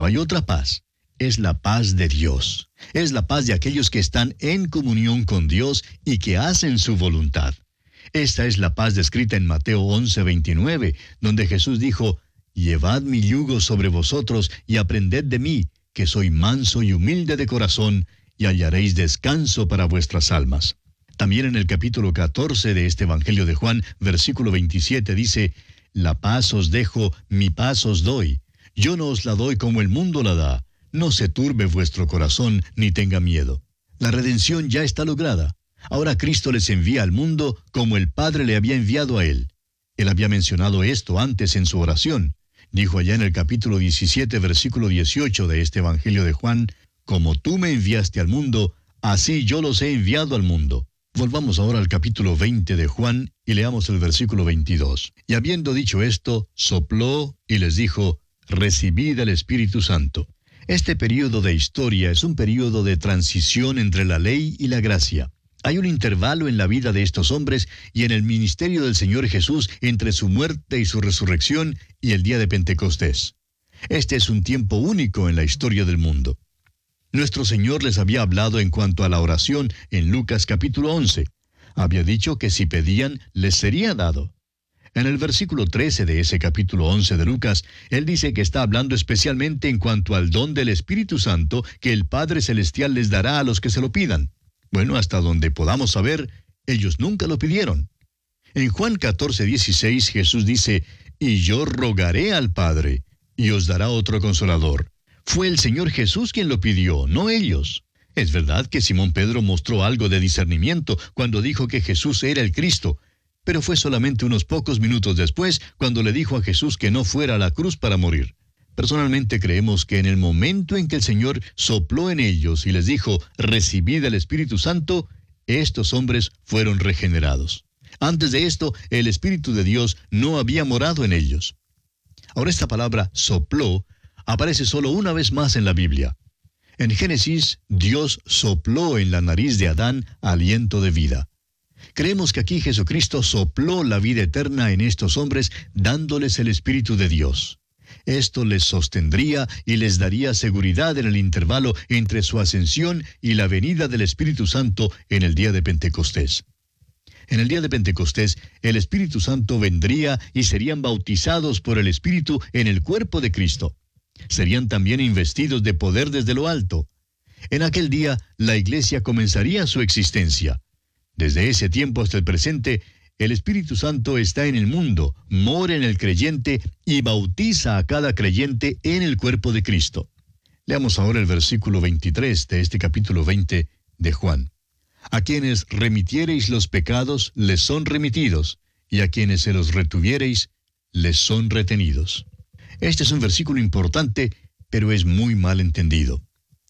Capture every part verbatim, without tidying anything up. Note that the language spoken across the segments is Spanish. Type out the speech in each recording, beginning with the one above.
hay otra paz. Es la paz de Dios. Es la paz de aquellos que están en comunión con Dios y que hacen su voluntad. Esta es la paz descrita en Mateo once veintinueve, donde Jesús dijo: «Llevad mi yugo sobre vosotros y aprended de mí, que soy manso y humilde de corazón, y hallaréis descanso para vuestras almas». También en el capítulo catorce de este Evangelio de Juan, versículo veintisiete, dice: «La paz os dejo, mi paz os doy. Yo no os la doy como el mundo la da. No se turbe vuestro corazón, ni tenga miedo». La redención ya está lograda. Ahora Cristo les envía al mundo como el Padre le había enviado a Él. Él había mencionado esto antes en su oración. Dijo allá en el capítulo diecisiete, versículo dieciocho de este Evangelio de Juan: «Como tú me enviaste al mundo, así yo los he enviado al mundo». Volvamos ahora al capítulo veinte de Juan y leamos el versículo veintidós. «Y habiendo dicho esto, sopló y les dijo: recibid el Espíritu Santo». Este período de historia es un período de transición entre la ley y la gracia. Hay un intervalo en la vida de estos hombres y en el ministerio del Señor Jesús entre su muerte y su resurrección y el día de Pentecostés. Este es un tiempo único en la historia del mundo. Nuestro Señor les había hablado en cuanto a la oración en Lucas capítulo once. Había dicho que si pedían, les sería dado. En el versículo trece de ese capítulo once de Lucas, Él dice que está hablando especialmente en cuanto al don del Espíritu Santo que el Padre Celestial les dará a los que se lo pidan. Bueno, hasta donde podamos saber, ellos nunca lo pidieron. En Juan catorce dieciséis, Jesús dice: «Y yo rogaré al Padre, y os dará otro Consolador». Fue el Señor Jesús quien lo pidió, no ellos. Es verdad que Simón Pedro mostró algo de discernimiento cuando dijo que Jesús era el Cristo, pero fue solamente unos pocos minutos después cuando le dijo a Jesús que no fuera a la cruz para morir. Personalmente creemos que en el momento en que el Señor sopló en ellos y les dijo: «Recibid el Espíritu Santo», estos hombres fueron regenerados. Antes de esto, el Espíritu de Dios no había morado en ellos. Ahora esta palabra sopló aparece solo una vez más en la Biblia. En Génesis, Dios sopló en la nariz de Adán aliento de vida. Creemos que aquí Jesucristo sopló la vida eterna en estos hombres, dándoles el Espíritu de Dios. Esto les sostendría y les daría seguridad en el intervalo entre su ascensión y la venida del Espíritu Santo en el día de Pentecostés. En el día de Pentecostés, el Espíritu Santo vendría y serían bautizados por el Espíritu en el cuerpo de Cristo. Serían también investidos de poder desde lo alto. En aquel día, la iglesia comenzaría su existencia. Desde ese tiempo hasta el presente, el Espíritu Santo está en el mundo, mora en el creyente y bautiza a cada creyente en el cuerpo de Cristo. Leamos ahora el versículo veintitrés de este capítulo veinte de Juan. «A quienes remitiereis los pecados, les son remitidos, y a quienes se los retuviereis, les son retenidos». Este es un versículo importante, pero es muy mal entendido.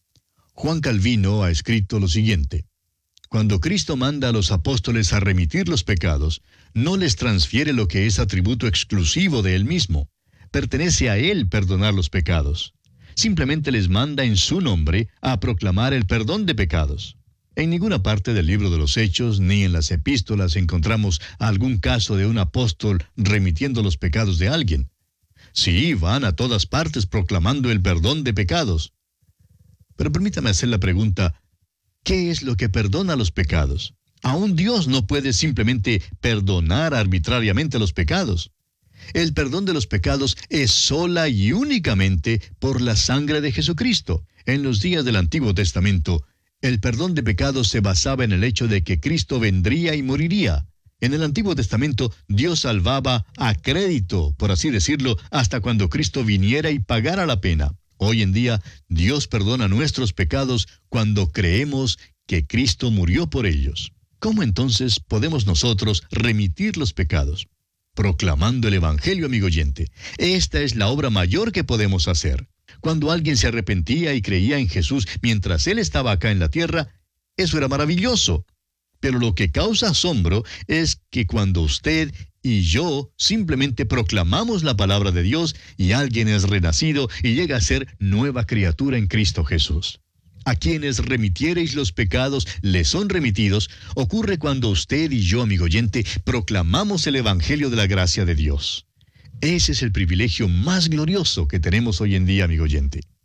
Juan Calvino ha escrito lo siguiente: «Cuando Cristo manda a los apóstoles a remitir los pecados, no les transfiere lo que es atributo exclusivo de Él mismo. Pertenece a Él perdonar los pecados. Simplemente les manda en su nombre a proclamar el perdón de pecados». En ninguna parte del libro de los Hechos, ni en las epístolas, encontramos algún caso de un apóstol remitiendo los pecados de alguien. Sí, van a todas partes proclamando el perdón de pecados. Pero permítame hacer la pregunta: ¿qué es lo que perdona los pecados? Aún Dios no puede simplemente perdonar arbitrariamente los pecados. El perdón de los pecados es sola y únicamente por la sangre de Jesucristo. En los días del Antiguo Testamento, el perdón de pecados se basaba en el hecho de que Cristo vendría y moriría. En el Antiguo Testamento, Dios salvaba a crédito, por así decirlo, hasta cuando Cristo viniera y pagara la pena. Hoy en día, Dios perdona nuestros pecados cuando creemos que Cristo murió por ellos. ¿Cómo entonces podemos nosotros remitir los pecados? Proclamando el Evangelio, amigo oyente. Esta es la obra mayor que podemos hacer. Cuando alguien se arrepentía y creía en Jesús mientras Él estaba acá en la tierra, eso era maravilloso. Pero lo que causa asombro es que cuando usted y yo simplemente proclamamos la palabra de Dios y alguien es renacido y llega a ser nueva criatura en Cristo Jesús. A quienes remitiereis los pecados les son remitidos, ocurre cuando usted y yo, amigo oyente, proclamamos el Evangelio de la gracia de Dios. Ese es el privilegio más glorioso que tenemos hoy en día, amigo oyente.